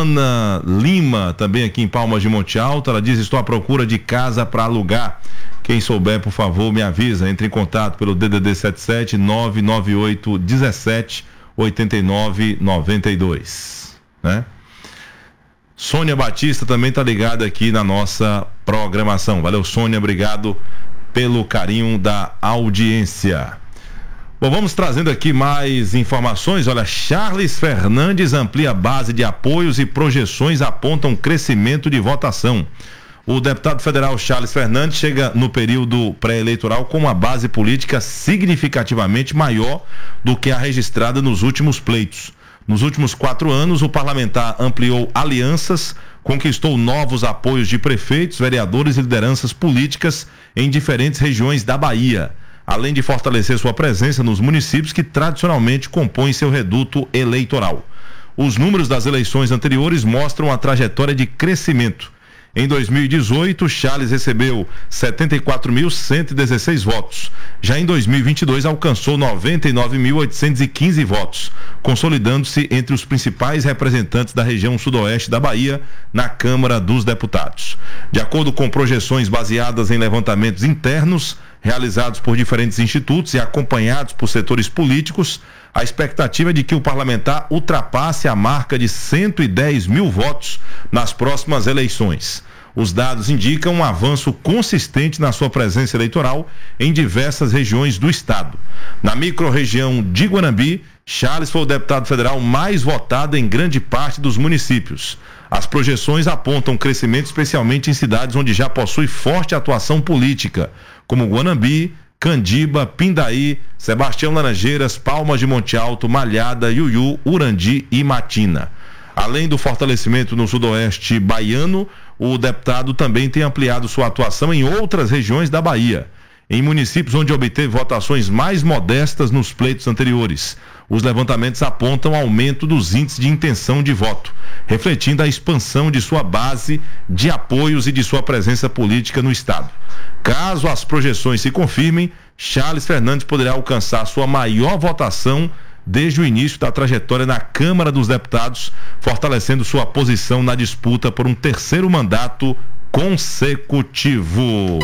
Ana Lima, também aqui em Palmas de Monte Alto, ela diz: estou à procura de casa para alugar. Quem souber, por favor, me avisa. Entre em contato pelo DDD 77 998 17 89 92, né? Sônia Batista também está ligada aqui na nossa programação. Valeu, Sônia, obrigado pelo carinho da audiência. Bom, vamos trazendo aqui mais informações. Olha, Charles Fernandes amplia a base de apoios e projeções apontam crescimento de votação. O deputado federal Charles Fernandes chega no período pré-eleitoral com uma base política significativamente maior do que a registrada nos últimos pleitos. Nos últimos 4 anos, o parlamentar ampliou alianças, conquistou novos apoios de prefeitos, vereadores e lideranças políticas em diferentes regiões da Bahia, além de fortalecer sua presença nos municípios que tradicionalmente compõem seu reduto eleitoral. Os números das eleições anteriores mostram a trajetória de crescimento. Em 2018, Charles recebeu 74.116 votos. Já em 2022, alcançou 99.815 votos, consolidando-se entre os principais representantes da região sudoeste da Bahia na Câmara dos Deputados. De acordo com projeções baseadas em levantamentos internos, realizados por diferentes institutos e acompanhados por setores políticos, a expectativa é de que o parlamentar ultrapasse a marca de 110 mil votos nas próximas eleições. Os dados indicam um avanço consistente na sua presença eleitoral em diversas regiões do estado. Na microrregião de Guanambi, Charles foi o deputado federal mais votado em grande parte dos municípios. As projeções apontam crescimento especialmente em cidades onde já possui forte atuação política, como Guanambi, Candiba, Pindaí, Sebastião Laranjeiras, Palmas de Monte Alto, Malhada, Iuiú, Urandi e Matina. Além do fortalecimento no sudoeste baiano, o deputado também tem ampliado sua atuação em outras regiões da Bahia, em municípios onde obteve votações mais modestas nos pleitos anteriores. Os levantamentos apontam aumento dos índices de intenção de voto, refletindo a expansão de sua base de apoios e de sua presença política no estado. Caso as projeções se confirmem, Charles Fernandes poderá alcançar sua maior votação desde o início da trajetória na Câmara dos Deputados, fortalecendo sua posição na disputa por um terceiro mandato consecutivo.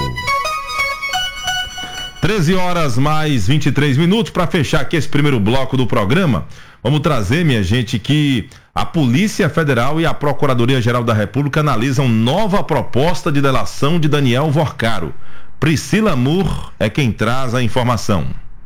13h mais 23 para fechar aqui esse primeiro bloco do programa. Vamos trazer, minha gente, que a Polícia Federal e a Procuradoria-Geral da República analisam nova proposta de delação de Daniel Vorcaro. Priscila Moore é quem traz a informação.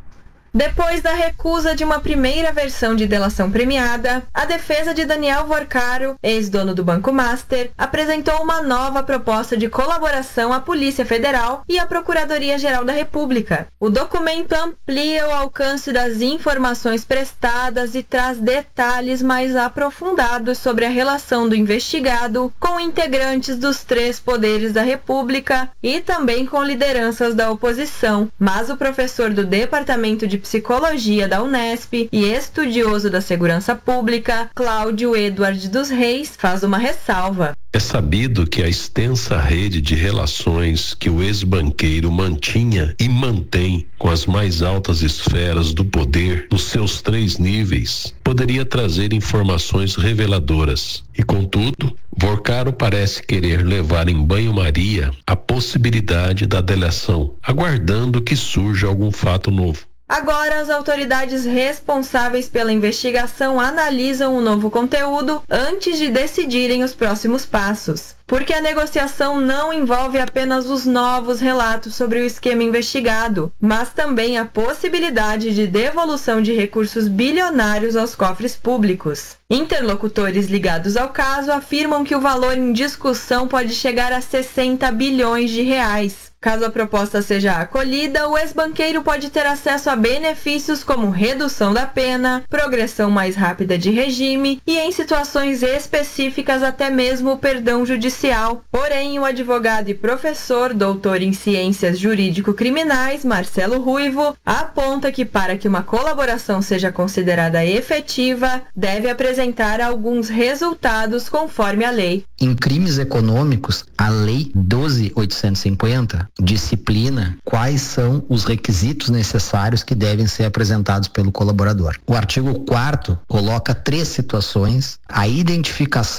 Depois da recusa de uma primeira versão de delação premiada, a defesa de Daniel Vorcaro, ex-dono do Banco Master, apresentou uma nova proposta de colaboração à Polícia Federal e à Procuradoria-Geral da República. O documento amplia o alcance das informações prestadas e traz detalhes mais aprofundados sobre a relação do investigado com integrantes dos 3 poderes da República e também com lideranças da oposição. Mas o professor do Departamento de Psicologia da Unesp e estudioso da segurança pública, Cláudio Eduardo dos Reis, faz uma ressalva. É sabido que a extensa rede de relações que o ex-banqueiro mantinha e mantém com as mais altas esferas do poder nos seus 3 níveis poderia trazer informações reveladoras. E, contudo, Vorcaro parece querer levar em banho-maria a possibilidade da delação, aguardando que surja algum fato novo. Agora, as autoridades responsáveis pela investigação analisam o novo conteúdo antes de decidirem os próximos passos. Porque a negociação não envolve apenas os novos relatos sobre o esquema investigado, mas também a possibilidade de devolução de recursos bilionários aos cofres públicos. Interlocutores ligados ao caso afirmam que o valor em discussão pode chegar a 60 bilhões de reais. Caso a proposta seja acolhida, o ex-banqueiro pode ter acesso a benefícios como redução da pena, progressão mais rápida de regime e, em situações específicas, até mesmo o perdão judicial. Porém, o advogado e professor, doutor em ciências jurídico-criminais, Marcelo Ruivo, aponta que para que uma colaboração seja considerada efetiva, deve apresentar alguns resultados conforme a lei. Em crimes econômicos, a Lei 12.850 disciplina quais são os requisitos necessários que devem ser apresentados pelo colaborador. O artigo 4º coloca 3 situações: a identificação